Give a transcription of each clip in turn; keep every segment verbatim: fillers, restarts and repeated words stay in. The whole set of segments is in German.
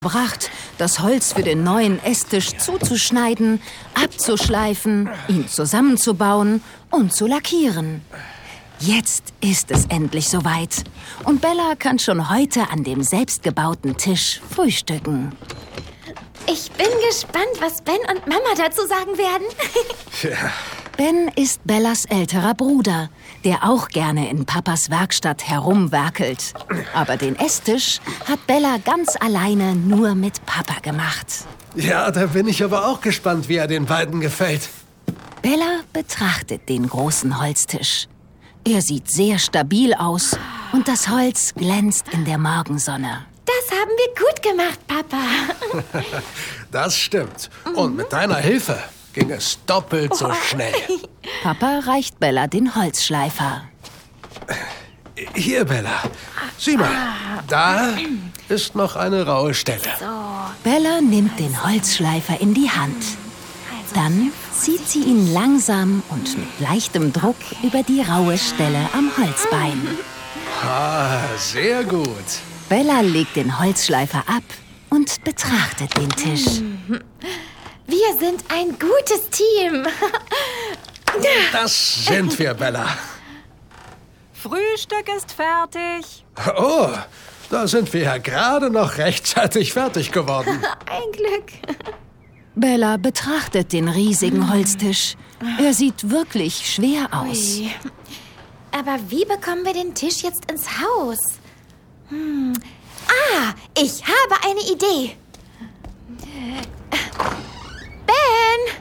verbracht, das Holz für den neuen Esstisch zuzuschneiden, abzuschleifen, ihn zusammenzubauen und zu lackieren. Jetzt ist es endlich soweit und Bella kann schon heute an dem selbstgebauten Tisch frühstücken. Ich bin gespannt, was Ben und Mama dazu sagen werden. Ja. Ben ist Bellas älterer Bruder, der auch gerne in Papas Werkstatt herumwerkelt. Aber den Esstisch hat Bella ganz alleine nur mit Papa gemacht. Ja, da bin ich aber auch gespannt, wie er den beiden gefällt. Bella betrachtet den großen Holztisch. Er sieht sehr stabil aus und das Holz glänzt in der Morgensonne. Das haben wir gut gemacht, Papa. Das stimmt. Und mit deiner Hilfe ging es doppelt so schnell. Papa reicht Bella den Holzschleifer. Hier, Bella. Sieh mal, da ist noch eine raue Stelle. Bella nimmt den Holzschleifer in die Hand. Dann zieht sie ihn langsam und mit leichtem Druck über die raue Stelle am Holzbein. Ah, sehr gut. Bella legt den Holzschleifer ab und betrachtet den Tisch. Wir sind ein gutes Team. Das sind wir, Bella. Frühstück ist fertig. Oh, da sind wir ja gerade noch rechtzeitig fertig geworden. Ein Glück. Bella betrachtet den riesigen Holztisch. Er sieht wirklich schwer aus. Ui. Aber wie bekommen wir den Tisch jetzt ins Haus? Hm. Ah, ich habe eine Idee. Ben!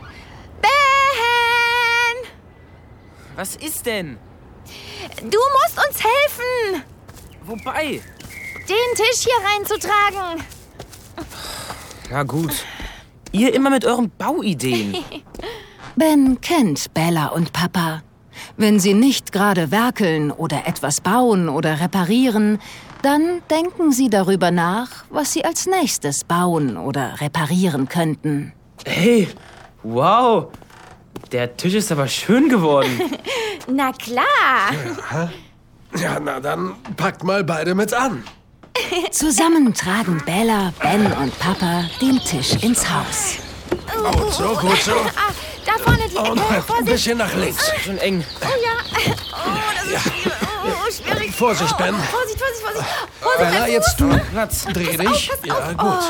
Ben! Was ist denn? Du musst uns helfen, Wobei? den Tisch hier reinzutragen. Na gut. Ihr immer mit euren Bauideen. Ben kennt Bella und Papa. Wenn sie nicht gerade werkeln oder etwas bauen oder reparieren, dann denken sie darüber nach, was sie als nächstes bauen oder reparieren könnten. Hey, wow. Der Tisch ist aber schön geworden. Na klar. Ja, na dann packt mal beide mit an. Zusammen tragen Bella, Ben und Papa den Tisch ins Haus. Gut so, gut so. Ah, da vorne die Und Ecke. ein Vorsicht. bisschen nach links. Schon eng. Oh ja. Oh, das ist schwierig. Oh, schwierig. Vorsicht, Ben. Oh, Vorsicht, Vorsicht, Vorsicht. Vorsicht, Bella, mein jetzt Fuß. du. Platz. Dreh dich. Ja, gut.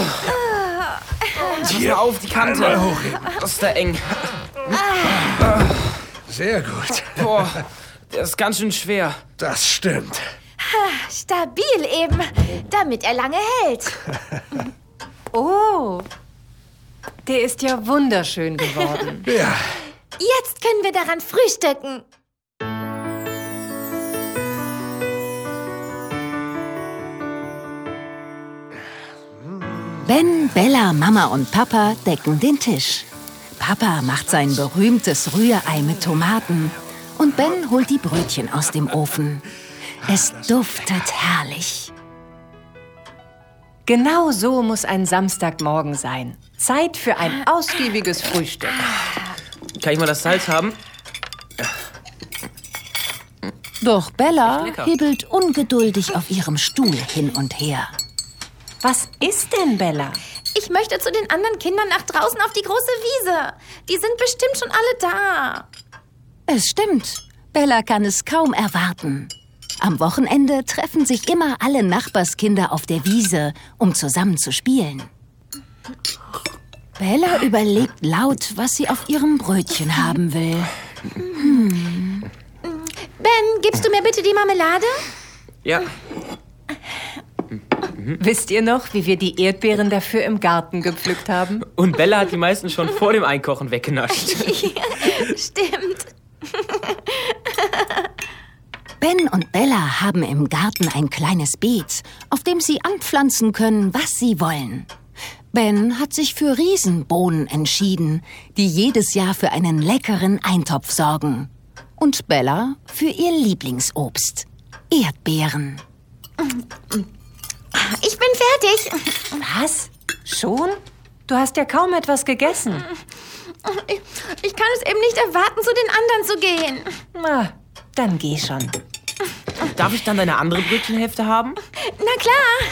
Pass mal auf die Kante. Einmal hochheben. Das ist da eng. Sehr gut. Boah, der ist ganz schön schwer. Das stimmt. Stabil eben, damit er lange hält. Oh, der ist ja wunderschön geworden. Ja. Jetzt können wir daran frühstücken. Ben, Bella, Mama und Papa decken den Tisch. Papa macht sein berühmtes Rührei mit Tomaten und Ben holt die Brötchen aus dem Ofen. Es duftet herrlich. Genau so muss ein Samstagmorgen sein. Zeit für ein ausgiebiges Frühstück. Kann ich mal das Salz haben? Doch Bella Lecker. hibbelt ungeduldig auf ihrem Stuhl hin und her. Was ist denn, Bella? Ich möchte zu den anderen Kindern nach draußen auf die große Wiese. Die sind bestimmt schon alle da. Es stimmt, Bella kann es kaum erwarten. Am Wochenende treffen sich immer alle Nachbarskinder auf der Wiese, um zusammen zu spielen. Bella überlegt laut, was sie auf ihrem Brötchen haben will. Ben, gibst du mir bitte die Marmelade? Ja. Wisst ihr noch, wie wir die Erdbeeren dafür im Garten gepflückt haben? Und Bella hat die meisten schon vor dem Einkochen weggenascht. Stimmt. Ben und Bella haben im Garten ein kleines Beet, auf dem sie anpflanzen können, was sie wollen. Ben hat sich für Riesenbohnen entschieden, die jedes Jahr für einen leckeren Eintopf sorgen. Und Bella für ihr Lieblingsobst, Erdbeeren. Ich bin fertig. Was? Schon? Du hast ja kaum etwas gegessen. Ich, ich kann es eben nicht erwarten, zu den anderen zu gehen. Na, dann geh schon. Darf ich dann deine andere Brötchenhälfte haben? Na klar.